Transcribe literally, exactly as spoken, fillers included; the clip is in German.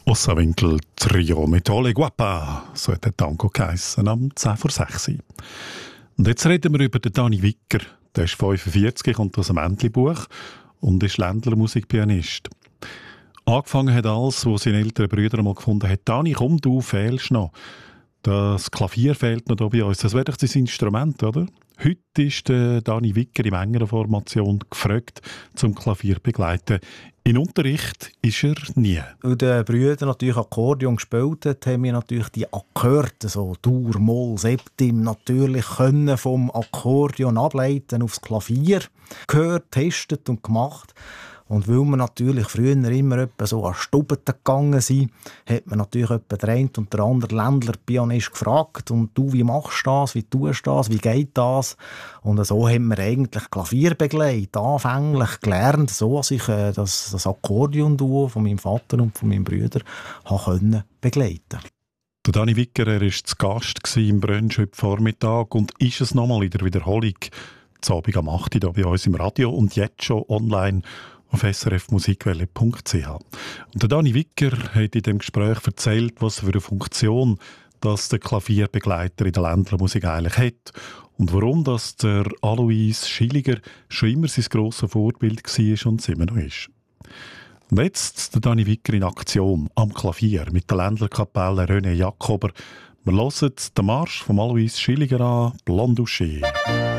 Ossawinkel Trio mit Ole Guapa, so hat der Tango geheissen, am zehn vor sechs. Und jetzt reden wir über den Dani Wicker. Der ist fünfundvierzig, kommt aus dem Entlebuch und ist Ländler Musikpianist. Angefangen hat alles, wo seine älteren Brüder mal gefunden haben, Dani, komm, du fehlst noch. Das Klavier fehlt noch hier bei uns. Das wäre doch das Instrument, oder? Heute ist der Dani Wicker in engeren Formation gefragt, zum Klavier zu begleiten. In Unterricht ist er nie. Weil die Brüder natürlich Akkordeon gespielt haben, haben wir natürlich die Akkorde, so Dur, Moll, Septim, natürlich können vom Akkordeon ableiten aufs Klavier. Gehört, getestet und gemacht. Und weil wir natürlich früher immer etwa so an Stuben gegangen sind, hat man natürlich etwa der eine und der andere Ländler-Pianist gefragt. Und du, wie machst du das? Wie tust du das? Wie geht das? Und so haben wir eigentlich Klavier begleitet, anfänglich gelernt, so dass ich äh, das, das Akkordeon-Duo von meinem Vater und von meinem Bruder können begleiten. Der Dani Wicker, er war zu Gast im Brunch heute Vormittag und ist es nochmal in der Wiederholung zu Abend am acht Uhr hier bei uns im Radio und jetzt schon online auf s r f musikwelle punkt c h. Und der Dani Wicker hat in dem Gespräch erzählt, was für eine Funktion das der Klavierbegleiter in der Ländlermusik eigentlich hat und warum das der Alois Schilliger schon immer sein grosses Vorbild war und es immer noch ist. Und jetzt der Dani Wicker in Aktion am Klavier mit der Ländlerkapelle René Jakober. Wir hören den Marsch von Alois Schilliger an, Blond Douché.